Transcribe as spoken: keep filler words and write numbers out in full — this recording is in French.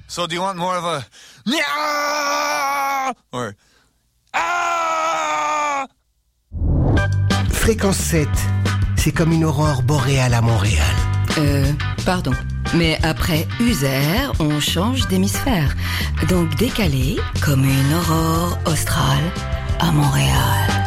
So do you want more of a Nya or Ah? Fréquence sept, c'est comme une aurore boréale à Montréal. Euh, pardon. Mais après User, on change d'hémisphère. Donc décalé comme une aurore australe à Montréal.